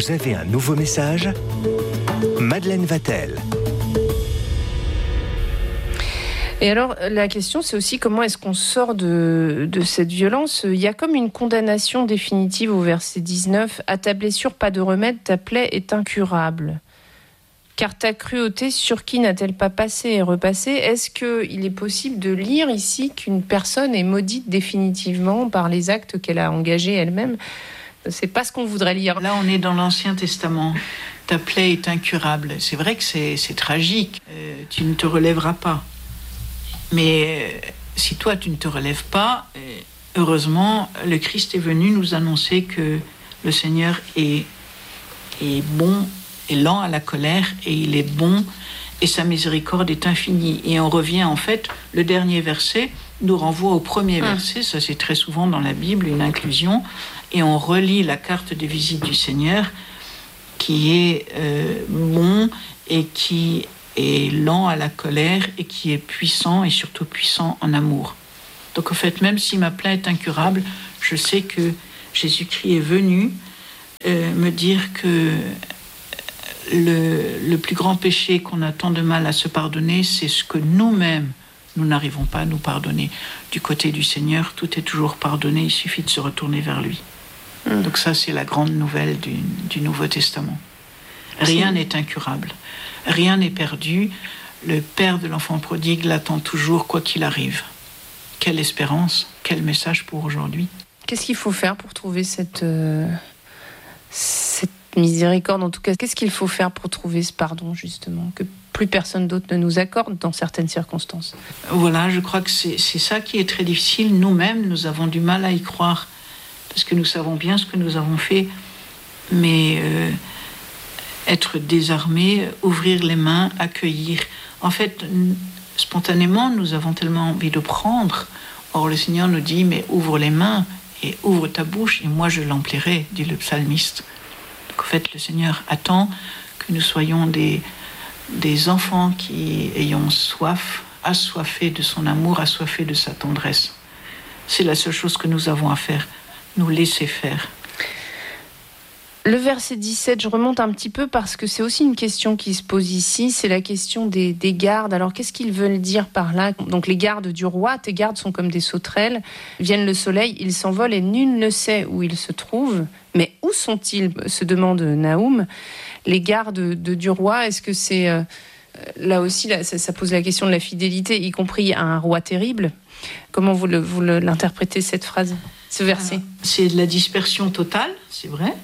Vous avez un nouveau message ? Madeleine Vatel. Et alors, la question, c'est aussi comment est-ce qu'on sort de cette violence ? Il y a comme une condamnation définitive au verset 19. « À ta blessure, pas de remède, ta plaie est incurable. Car ta cruauté, sur qui n'a-t-elle pas passé et repassé ?» Est-ce qu'il est possible de lire ici qu'une personne est maudite définitivement par les actes qu'elle a engagés elle-même ? C'est pas ce qu'on voudrait lire. Là, on est dans l'Ancien Testament. Ta plaie est incurable. C'est vrai que c'est tragique. Tu ne te relèveras pas. Mais si toi, tu ne te relèves pas, heureusement, le Christ est venu nous annoncer que le Seigneur est bon, est lent à la colère, et il est bon, et sa miséricorde est infinie. Et on revient, en fait, le dernier verset nous renvoie au premier verset. Ça, c'est très souvent dans la Bible, une inclusion. Et on relit la carte de visite du Seigneur, qui est bon et qui est lent à la colère et qui est puissant et surtout puissant en amour. Donc en fait, même si ma plaie est incurable, je sais que Jésus-Christ est venu me dire que le plus grand péché qu'on a tant de mal à se pardonner, c'est ce que nous-mêmes, nous n'arrivons pas à nous pardonner. Du côté du Seigneur, tout est toujours pardonné, il suffit de se retourner vers lui. Donc ça, c'est la grande nouvelle du Nouveau Testament. Rien n'est incurable. Rien n'est perdu. Le père de l'enfant prodigue l'attend toujours, quoi qu'il arrive. Quelle espérance, quel message pour aujourd'hui. Qu'est-ce qu'il faut faire pour trouver cette miséricorde, en tout cas? Qu'est-ce qu'il faut faire pour trouver ce pardon, justement, que plus personne d'autre ne nous accorde dans certaines circonstances? Voilà, je crois que c'est ça qui est très difficile. Nous-mêmes, nous avons du mal à y croire, parce que nous savons bien ce que nous avons fait, mais être désarmé, ouvrir les mains, accueillir. En fait, spontanément, nous avons tellement envie de prendre. Or, le Seigneur nous dit, mais ouvre les mains et ouvre ta bouche, et moi je l'emplirai, dit le psalmiste. Donc, en fait, le Seigneur attend que nous soyons des enfants qui ayons soif, assoiffés de son amour, assoiffés de sa tendresse. C'est la seule chose que nous avons à faire, nous laisser faire. Le verset 17, je remonte un petit peu parce que c'est aussi une question qui se pose ici, c'est la question des gardes. Alors qu'est-ce qu'ils veulent dire par là ? Donc les gardes du roi, tes gardes sont comme des sauterelles, viennent le soleil, ils s'envolent et nul ne sait où ils se trouvent. Mais où sont-ils ? Se demande Naoum. Les gardes du roi, est-ce que c'est... là aussi, ça pose la question de la fidélité, y compris à un roi terrible. Comment vous l'interprétez, cette phrase, ce verset ? C'est de la dispersion totale, c'est vrai.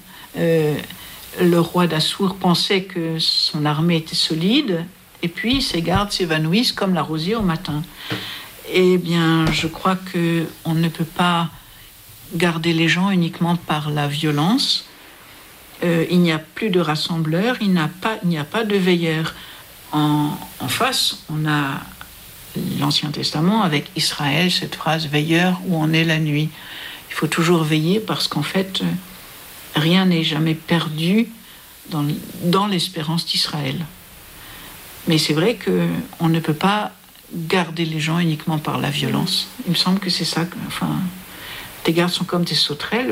Le roi d'Assour pensait que son armée était solide, et puis ses gardes s'évanouissent comme la rosée au matin. Eh bien, je crois qu'on ne peut pas garder les gens uniquement par la violence. Il n'y a plus de rassembleurs, il n'y a pas de veilleurs. En face, on a l'Ancien Testament avec Israël, cette phrase « veilleur où on est la nuit ». Il faut toujours veiller parce qu'en fait, rien n'est jamais perdu dans l'espérance d'Israël. Mais c'est vrai qu'on ne peut pas garder les gens uniquement par la violence. Il me semble que c'est ça. Tes gardes sont comme des sauterelles,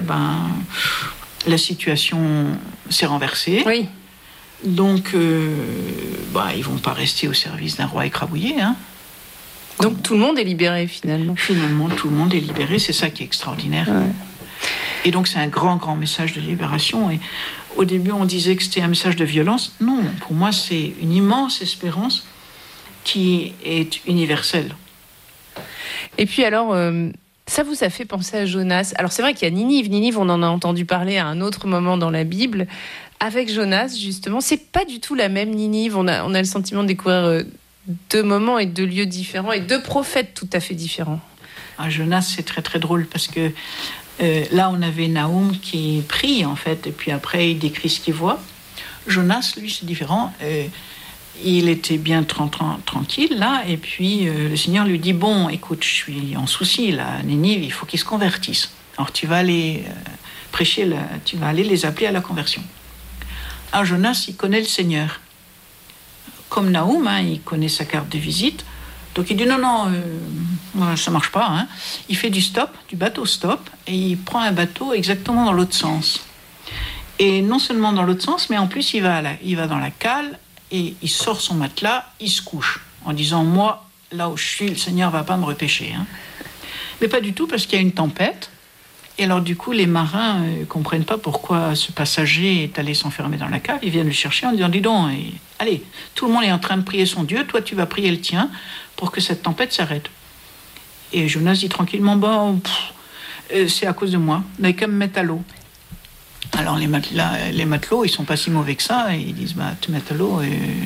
la situation s'est renversée. Oui. Donc, ils vont pas rester au service d'un roi écrabouillé. Hein. Donc tout le monde est libéré finalement. Finalement, tout le monde est libéré, c'est ça qui est extraordinaire. Ouais. Et donc c'est un grand, grand message de libération. Et au début, on disait que c'était un message de violence. Non, pour moi, c'est une immense espérance qui est universelle. Et puis alors, ça vous a fait penser à Jonas. Alors c'est vrai qu'il y a Ninive. Ninive, on en a entendu parler à un autre moment dans la Bible. Avec Jonas, justement, c'est pas du tout la même Ninive. On a le sentiment de découvrir deux moments et deux lieux différents et deux prophètes tout à fait différents. Jonas, c'est très, très drôle parce que là, on avait Naoum qui prie, en fait, et puis après, il décrit ce qu'il voit. Jonas, lui, c'est différent. Il était bien tranquille, là, et puis le Seigneur lui dit, bon, écoute, je suis en souci, là, Ninive, il faut qu'ils se convertissent. Alors, tu vas aller prêcher, tu vas aller les appeler à la conversion. Alors, Jonas, il connaît le Seigneur. Comme Naoum, il connaît sa carte de visite. Donc il dit non, ça marche pas. Hein. Il fait du bateau stop, et il prend un bateau exactement dans l'autre sens. Et non seulement dans l'autre sens, mais en plus il va dans la cale et il sort son matelas, il se couche en disant moi, là où je suis, le Seigneur va pas me repêcher. Hein. Mais pas du tout, parce qu'il y a une tempête. Et alors du coup, les marins comprennent pas pourquoi ce passager est allé s'enfermer dans la cave. Ils viennent le chercher en disant dis donc, allez, tout le monde est en train de prier son Dieu, toi tu vas prier le tien pour que cette tempête s'arrête. Et Jonas dit tranquillement c'est à cause de moi, vous n'avez qu'à me mettre à l'eau. Alors les matelots, ils sont pas si mauvais que ça, et ils disent te mettre à l'eau,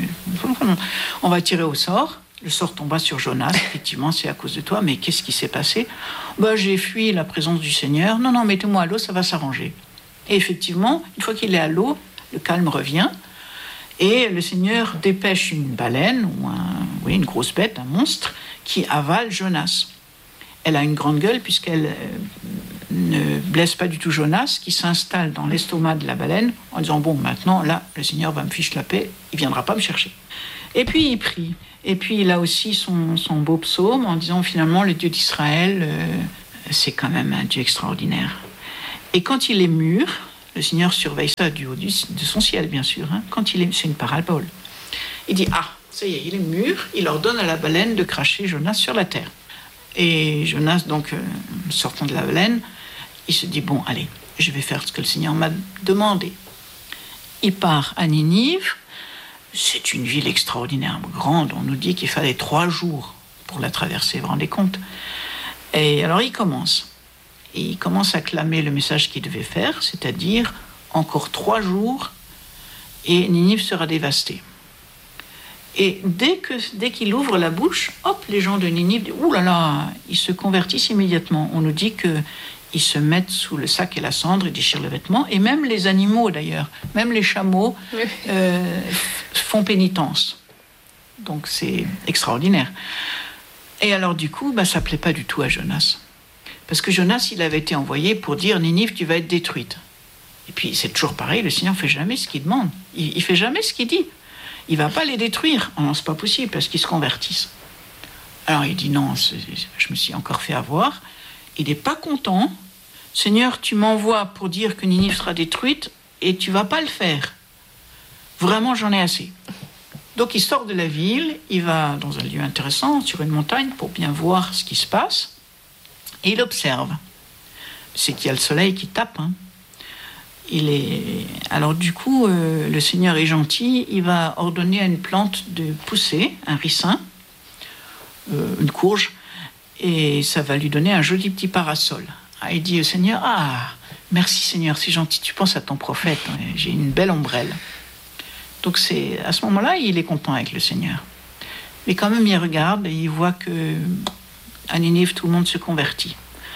on va tirer au sort. Le sort tomba sur Jonas, effectivement, c'est à cause de toi, mais qu'est-ce qui s'est passé ? J'ai fui la présence du Seigneur. Non, mettez-moi à l'eau, ça va s'arranger. Et effectivement, une fois qu'il est à l'eau, le calme revient, et le Seigneur dépêche une baleine, ou une grosse bête, un monstre, qui avale Jonas. Elle a une grande gueule, puisqu'elle ne blesse pas du tout Jonas, qui s'installe dans l'estomac de la baleine, en disant, maintenant, là, le Seigneur va me fiche la paix, il viendra pas me chercher. Et puis il prie. Et puis il a aussi son beau psaume en disant finalement le Dieu d'Israël, c'est quand même un Dieu extraordinaire. Et quand il est mûr, le Seigneur surveille ça du haut de son ciel bien sûr, hein, c'est une parabole. Il dit ça y est, il est mûr, il ordonne à la baleine de cracher Jonas sur la terre. Et Jonas donc sortant de la baleine, il se dit allez, je vais faire ce que le Seigneur m'a demandé. Il part à Ninive. C'est une ville extraordinairement grande. On nous dit qu'il fallait 3 jours pour la traverser, vous vous rendez compte ? Et alors il commence. Et il commence à clamer le message qu'il devait faire, c'est-à-dire encore 3 jours et Ninive sera dévastée. Et dès qu'il ouvre la bouche, les gens de Ninive disent « Ouh là là !» Ils se convertissent immédiatement. On nous dit qu'ils se mettent sous le sac et la cendre, ils déchirent le vêtement, et même les animaux d'ailleurs, même les chameaux font pénitence. Donc c'est extraordinaire. Et alors du coup, ça ne plaît pas du tout à Jonas. Parce que Jonas, il avait été envoyé pour dire « Ninive, tu vas être détruite ». Et puis c'est toujours pareil, le Seigneur ne fait jamais ce qu'il demande. Il ne fait jamais ce qu'il dit. Il ne va pas les détruire. Oh non, c'est pas possible, parce qu'ils se convertissent. Alors il dit non, je me suis encore fait avoir. Il n'est pas content. Seigneur, tu m'envoies pour dire que Ninive sera détruite et tu ne vas pas le faire. Vraiment, j'en ai assez. Donc il sort de la ville, il va dans un lieu intéressant, sur une montagne, pour bien voir ce qui se passe. Et il observe. C'est qu'il y a le soleil qui tape. Hein. Alors du coup, le Seigneur est gentil, il va ordonner à une plante de pousser, un ricin, une courge, et ça va lui donner un joli petit parasol. Il dit au Seigneur, merci Seigneur, c'est gentil, tu penses à ton prophète, j'ai une belle ombrelle. Donc à ce moment-là, il est content avec le Seigneur. Mais quand même, il regarde et il voit que à Ninive, tout le monde se convertit.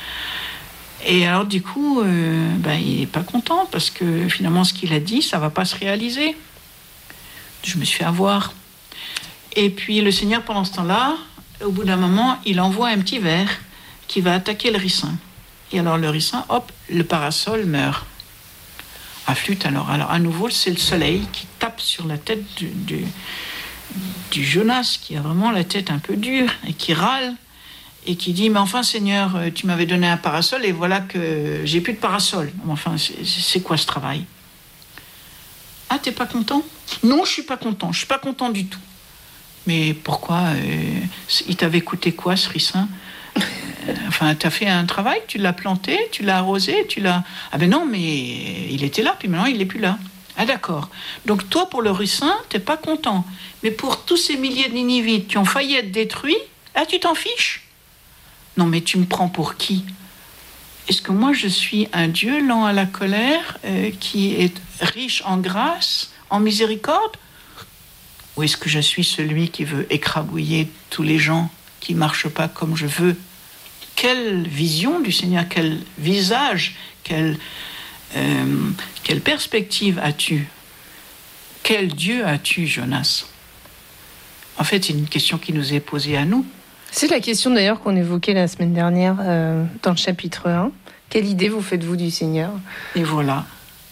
Et alors du coup, il n'est pas content parce que finalement, ce qu'il a dit, ça ne va pas se réaliser. Je me suis fait avoir. Et puis le Seigneur, pendant ce temps-là, au bout d'un moment, il envoie un petit ver qui va attaquer le ricin. Et alors le ricin, le parasol meurt. Afflûte alors à nouveau, c'est le soleil qui tape sur la tête du Jonas, qui a vraiment la tête un peu dure et qui râle et qui dit « Mais enfin Seigneur, tu m'avais donné un parasol et voilà que j'ai plus de parasol. Enfin, c'est quoi ce travail ?» « Ah, t'es pas content ?»« Non, je suis pas content du tout. » « Mais pourquoi il t'avait coûté quoi ce ricin ? T'as fait un travail, tu l'as planté, tu l'as arrosé, tu l'as... Ah ben non, mais il était là, puis maintenant il n'est plus là. Ah d'accord. Donc toi, pour le ricin, t'es pas content. Mais pour tous ces milliers de Ninivites qui ont failli être détruits, là tu t'en fiches. Non mais tu me prends pour qui ? Est-ce que moi je suis un Dieu lent à la colère, qui est riche en grâce, en miséricorde ? Ou est-ce que je suis celui qui veut écrabouiller tous les gens qui ne marchent pas comme je veux ? Quelle vision du Seigneur, quel visage, quelle perspective as-tu ? Quel Dieu as-tu, Jonas ? En fait, c'est une question qui nous est posée à nous. C'est la question d'ailleurs qu'on évoquait la semaine dernière dans le chapitre 1. Quelle idée vous faites-vous du Seigneur ? Et voilà.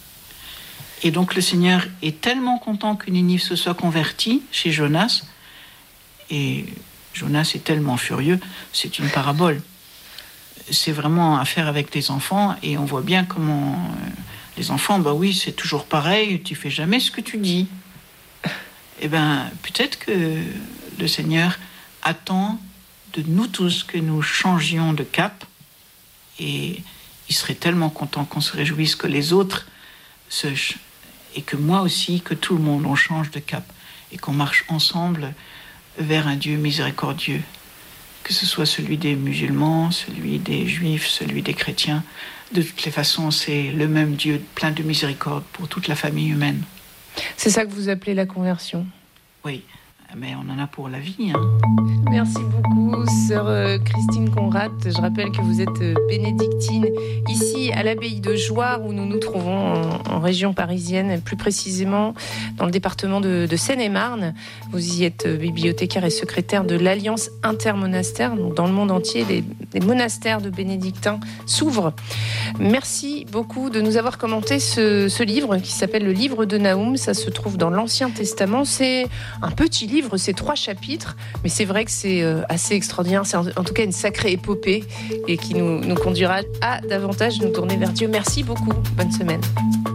Et donc le Seigneur est tellement content que Ninive se soit convertie chez Jonas. Et Jonas est tellement furieux, c'est une parabole. C'est vraiment à faire avec des enfants et on voit bien comment Les enfants, bah oui, c'est toujours pareil, tu fais jamais ce que tu dis. Eh bien, peut-être que le Seigneur attend de nous tous que nous changions de cap, et il serait tellement content qu'on se réjouisse que les autres et que moi aussi, que tout le monde, on change de cap et qu'on marche ensemble vers un Dieu miséricordieux, que ce soit celui des musulmans, celui des juifs, celui des chrétiens. De toutes les façons, c'est le même Dieu plein de miséricorde pour toute la famille humaine. C'est ça que vous appelez la conversion? Oui, mais on en a pour la vie. Hein. Merci beaucoup, sœur Christine Conrad. Je rappelle que vous êtes bénédictine ici à l'abbaye de Jouarre, où nous nous trouvons en région parisienne, plus précisément dans le département de Seine-et-Marne. Vous y êtes bibliothécaire et secrétaire de l'Alliance intermonastère. Donc dans le monde entier, des monastères de bénédictins s'ouvrent. Merci beaucoup de nous avoir commenté ce livre qui s'appelle le livre de Nahum. Ça se trouve dans l'Ancien Testament. C'est un petit livre, c'est 3 chapitres, mais c'est vrai que c'est assez extraordinaire. C'est en tout cas une sacrée épopée et qui nous conduira à davantage nous tourner vers Dieu. Merci beaucoup. Bonne semaine.